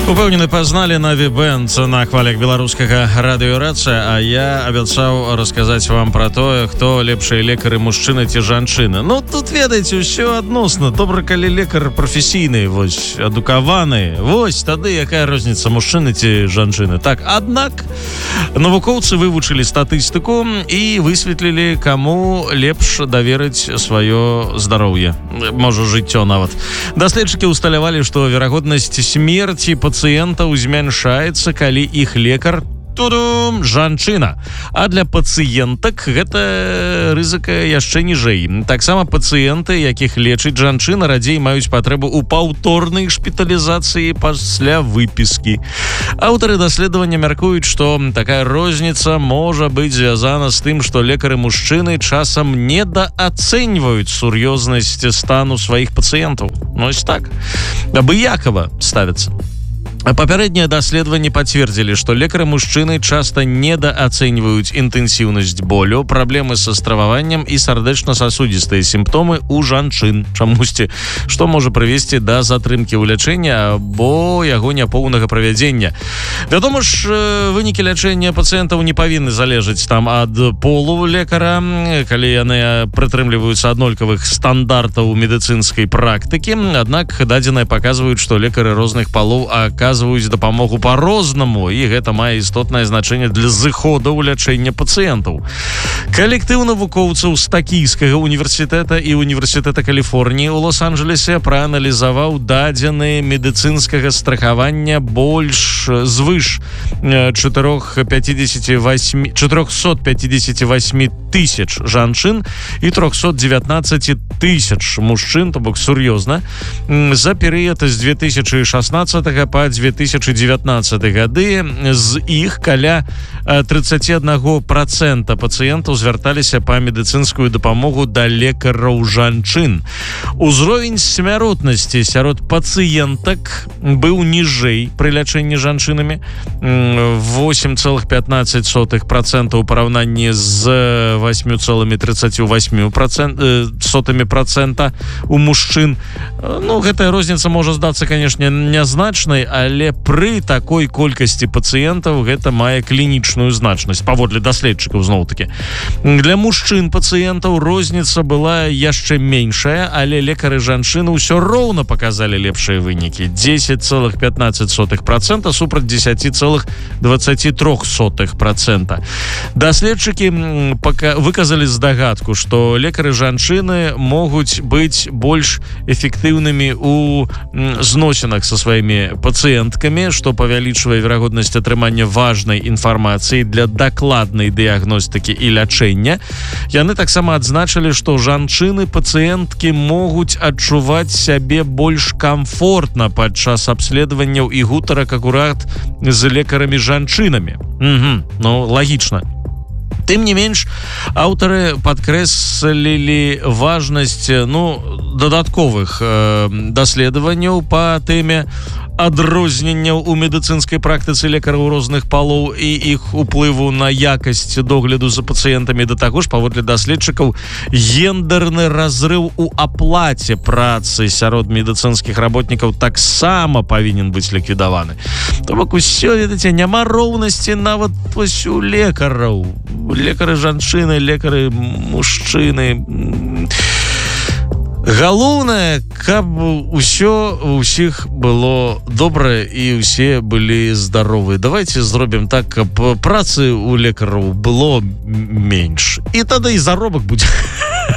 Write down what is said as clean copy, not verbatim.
Упэўнены пазналі Наві Бэнд на хвалях беларускага радыёрацыя, а я абяцаў расказаць вам пра тое, хто лепшыя лекары, мужчыны ці жанчыны. Ну, тут ведаеце, ўсё адносна. Добра, калі лекар прафесійны, вось, адукаваны. Вось, тады якая розніца, мужчыны ці жанчыны. Так, аднак, навукоўцы вывучылі статыстыку і высветлілі, каму лепш даверыць сваё здароўе. Можа, жыццё нават. Даследчыкі ўсталявалі, што верагоднасць смерці пацыентаў змяншаецца, калі іх лекар жанчына. А для пацыентак гэта рызыка яшчэ ніжэй. Таксама пацыенты, якіх лечыць жанчына, радзей маюць патрэбу ў паўторнай шпіталізацыі пасля выпіскі. Аўтары даследавання мяркуюць, што такая розніца можа быць звязана з тым, што лекары-мужчыны часам недаацэньваюць сур'ёзнасць стану сваіх пацыентаў. Ну, ось так. Абыякава ставяцца. Папярэднія даследаванні пацвердзілі, што лекары-мужчыны часта недаацэньваюць інтэнсіўнасць болю, праблемы са страваваннем і сардэчна-сасудзістыя сімптомы ў жанчын. Чамусьці, што можа прывесці да затрымкі ў лячэнні або яго няпоўнага правядзення. Вядома ж, вынікі лячэння пацыентаў не павінны залежаць там ад полу лекара, калі яны прытрымліваюцца аднолькавых стандартаў медыцынскай практыкі. Аднак дадзеныя паказваюць, што лекары розных палоў аказваюць дапамогу по-рознаму, і гэта мае істотнае значэнне для зыхода ў лячэння пацыентаў. Калектыў навукоўцаў з Такійскага універсітэта і універсітэта Каліфорніі ў Лос-Анджелесе прааналізаваў дадзеныя медыцынскага страхавання больш звыш 458 тысяч жанчын і 319 тысяч мужчын, то бок сур'ёзна, за перыяд з 2016 па 2019 гады. З іх каля 31% пацыентаў звярталіся па медыцынскую дапамогу да лекараў жанчын. Узровень смяротнасці сярод пацыентак быў ніжэй пры лячэнні жанчынамі, 8,15% у параўнанні з 8,38% у мужчын. Ну, гэтая розніца можа здацца, канешне, нязначнай, але пры такой колькасці пацыентаў гэта мае клінічную значнасць, паводле даследчыкаў зноў-такі. Для мужчын пацыентаў розніца была яшчэ меншая, але лекары жанчыны ўсё роўна паказалі лепшыя вынікі. 10,15% супраць 10,23%. Даследчыкі выказалі здагадку, што лекары жанчыны могуць быць больш эфектыўнымі ў зносінах са сваімі пацыенткамі, што павялічвае верагоднасць атрымання важнай інфармацыі для дакладнай дыягностыкі і лячэння. Яны таксама адзначылі, што жанчыны-пацыенткі могуць адчуваць сябе больш камфортна падчас абследаванняў і гутарак акурат з лекарамі-жанчынамі. Ну, лагічна. Тым не менш, аўтары падкрэслілі важнасць дадатковых даследаванняў па тэме адрозненняў у медыцынскай практыцы лекараў розных палоў і іх уплыву на якасць догляду за пацыентамі. Да таго ж, паводле даследчыкаў, гендерны разрыў у аплаце працы сярод медыцынскіх работнікаў таксама павінен быць ліквідаваны. То бок усё, ведаеце, няма роўнасці нават вось у лекараў. Лекары жанчыны, лекары мужчыны. Галоўнае, каб усё ўсіх было добра і ўсе былі здаровы. Давайте зробім так, каб працы у лекараў было менш. І тады і заробак будзе